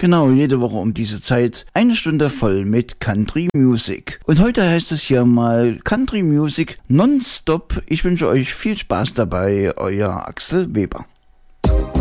Genau, jede Woche um diese Zeit eine Stunde voll mit Country Music. Und heute heißt es hier mal Country Music nonstop. Ich wünsche euch viel Spaß dabei, euer Axel Weber.